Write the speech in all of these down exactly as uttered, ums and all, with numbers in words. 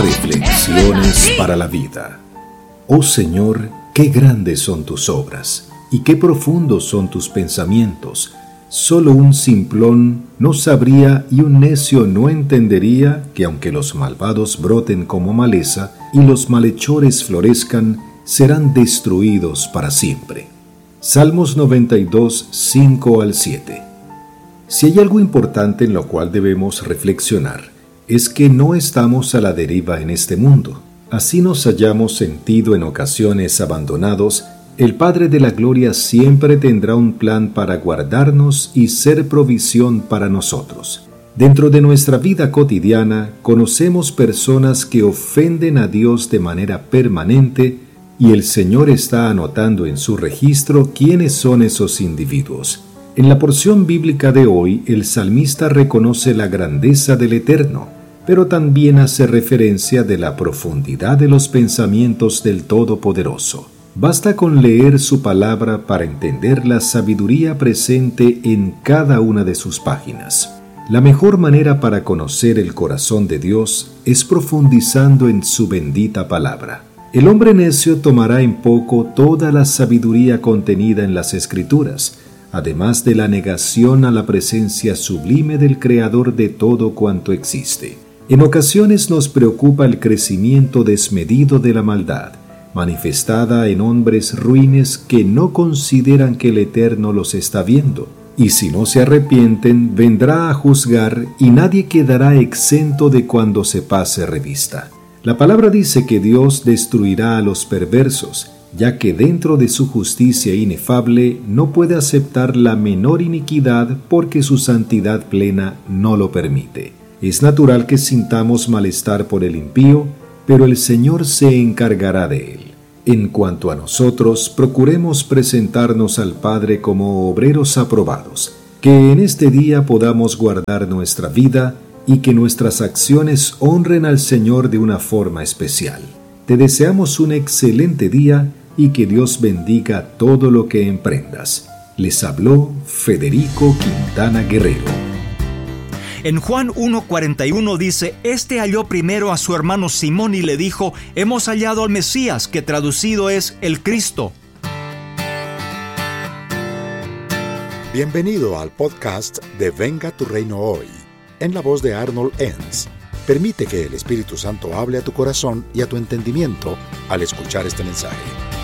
Reflexiones para la vida. Oh Señor, qué grandes son tus obras, y qué profundos son tus pensamientos. Solo un simplón no sabría y un necio no entendería que aunque los malvados broten como maleza y los malhechores florezcan, serán destruidos para siempre. Salmos noventa y dos, cinco al siete. Si hay algo importante en lo cual debemos reflexionar, es que no estamos a la deriva en este mundo. Así nos hayamos sentido en ocasiones abandonados, el Padre de la Gloria siempre tendrá un plan para guardarnos y ser provisión para nosotros. Dentro de nuestra vida cotidiana, conocemos personas que ofenden a Dios de manera permanente y el Señor está anotando en su registro quiénes son esos individuos. En la porción bíblica de hoy, el salmista reconoce la grandeza del Eterno, pero también hace referencia de la profundidad de los pensamientos del Todopoderoso. Basta con leer su palabra para entender la sabiduría presente en cada una de sus páginas. La mejor manera para conocer el corazón de Dios es profundizando en su bendita palabra. El hombre necio tomará en poco toda la sabiduría contenida en las Escrituras, además de la negación a la presencia sublime del Creador de todo cuanto existe. En ocasiones nos preocupa el crecimiento desmedido de la maldad, manifestada en hombres ruines que no consideran que el Eterno los está viendo, y si no se arrepienten, vendrá a juzgar y nadie quedará exento de cuando se pase revista. La palabra dice que Dios destruirá a los perversos, ya que dentro de su justicia inefable no puede aceptar la menor iniquidad porque su santidad plena no lo permite. Es natural que sintamos malestar por el impío, pero el Señor se encargará de él. En cuanto a nosotros, procuremos presentarnos al Padre como obreros aprobados, que en este día podamos guardar nuestra vida y que nuestras acciones honren al Señor de una forma especial. Te deseamos un excelente día y que Dios bendiga todo lo que emprendas. Les habló Federico Quintana Guerrero. En Juan uno cuarenta y uno dice, Este halló primero a su hermano Simón y le dijo, hemos hallado al Mesías, que traducido es el Cristo. Bienvenido al podcast de Venga tu Reino Hoy, en la voz de Arnold Enns. Permite que el Espíritu Santo hable a tu corazón y a tu entendimiento al escuchar este mensaje.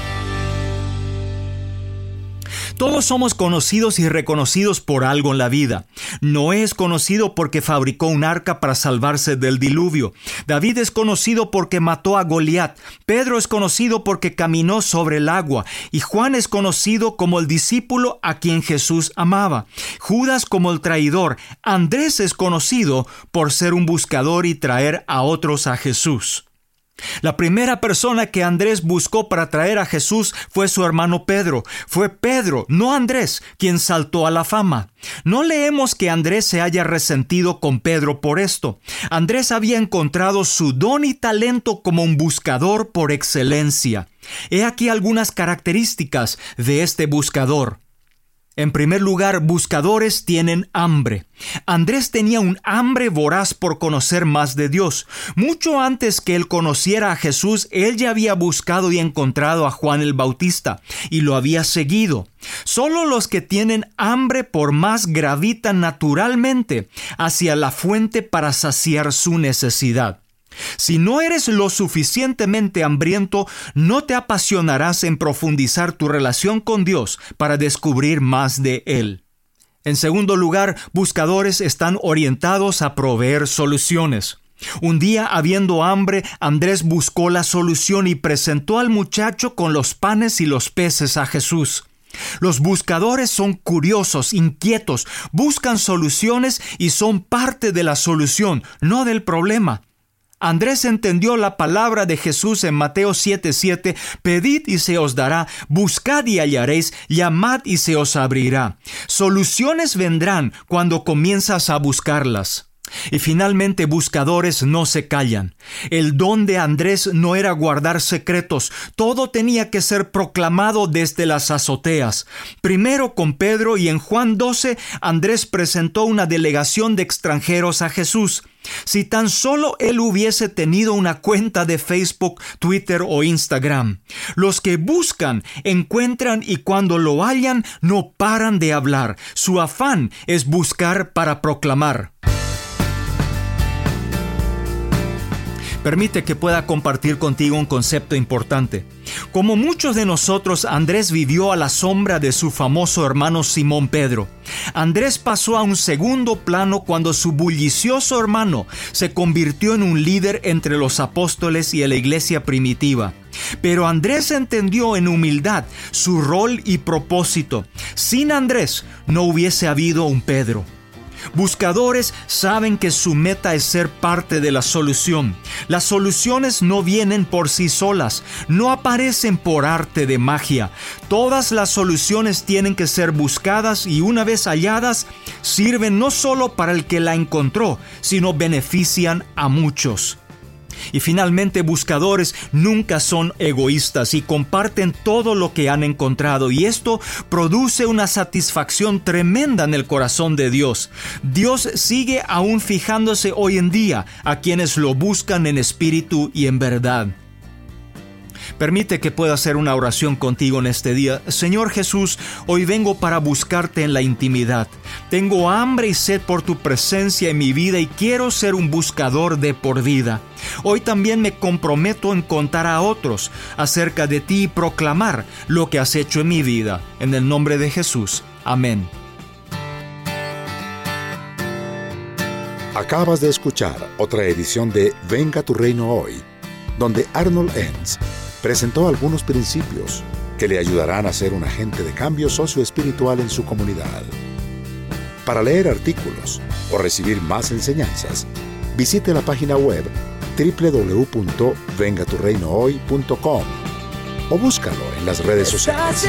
Todos somos conocidos y reconocidos por algo en la vida. Noé es conocido porque fabricó un arca para salvarse del diluvio. David es conocido porque mató a Goliat. Pedro es conocido porque caminó sobre el agua. Y Juan es conocido como el discípulo a quien Jesús amaba. Judas como el traidor. Andrés es conocido por ser un buscador y traer a otros a Jesús. La primera persona que Andrés buscó para traer a Jesús fue su hermano Pedro. Fue Pedro, no Andrés, quien saltó a la fama. No leemos que Andrés se haya resentido con Pedro por esto. Andrés había encontrado su don y talento como un buscador por excelencia. He aquí algunas características de este buscador. En primer lugar, buscadores tienen hambre. Andrés tenía un hambre voraz por conocer más de Dios. Mucho antes que él conociera a Jesús, él ya había buscado y encontrado a Juan el Bautista y lo había seguido. Solo los que tienen hambre por más gravitan naturalmente hacia la fuente para saciar su necesidad. Si no eres lo suficientemente hambriento, no te apasionarás en profundizar tu relación con Dios para descubrir más de Él. En segundo lugar, buscadores están orientados a proveer soluciones. Un día, habiendo hambre, Andrés buscó la solución y presentó al muchacho con los panes y los peces a Jesús. Los buscadores son curiosos, inquietos, buscan soluciones y son parte de la solución, no del problema. Andrés entendió la palabra de Jesús en Mateo siete siete, pedid y se os dará, buscad y hallaréis, llamad y se os abrirá. Soluciones vendrán cuando comienzas a buscarlas. Y finalmente, buscadores no se callan. El don de Andrés no era guardar secretos. Todo tenía que ser proclamado desde las azoteas. Primero con Pedro, y en Juan doce, Andrés presentó una delegación de extranjeros a Jesús. Si tan solo él hubiese tenido una cuenta de Facebook, Twitter o Instagram. Los que buscan, encuentran, y cuando lo hallan, no paran de hablar. Su afán es buscar para proclamar. Permite que pueda compartir contigo un concepto importante. Como muchos de nosotros, Andrés vivió a la sombra de su famoso hermano Simón Pedro. Andrés pasó a un segundo plano cuando su bullicioso hermano se convirtió en un líder entre los apóstoles y la iglesia primitiva. Pero Andrés entendió en humildad su rol y propósito. Sin Andrés no hubiese habido un Pedro. Buscadores saben que su meta es ser parte de la solución. Las soluciones no vienen por sí solas, no aparecen por arte de magia. Todas las soluciones tienen que ser buscadas y una vez halladas, sirven no solo para el que la encontró, sino benefician a muchos. Y finalmente, buscadores nunca son egoístas y comparten todo lo que han encontrado, y esto produce una satisfacción tremenda en el corazón de Dios. Dios sigue aún fijándose hoy en día a quienes lo buscan en espíritu y en verdad. Permite que pueda hacer una oración contigo en este día. Señor Jesús, hoy vengo para buscarte en la intimidad. Tengo hambre y sed por tu presencia en mi vida y quiero ser un buscador de por vida. Hoy también me comprometo en contar a otros acerca de ti y proclamar lo que has hecho en mi vida. En el nombre de Jesús. Amén. Acabas de escuchar otra edición de Venga tu Reino Hoy, donde Arnold Enns presentó algunos principios que le ayudarán a ser un agente de cambio socioespiritual en su comunidad. Para leer artículos o recibir más enseñanzas, visite la página web doble u doble u doble u punto venga tu reino hoy punto com o búscalo en las redes sociales.